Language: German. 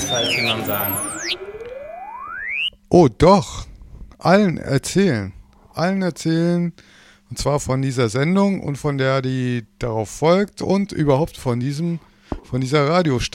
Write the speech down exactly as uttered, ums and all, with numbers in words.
keinesfalls jemandem sagen. Oh, doch. Allen erzählen. Allen erzählen. Und zwar von dieser Sendung und von der, die darauf folgt und überhaupt von diesem, von dieser Radiostation.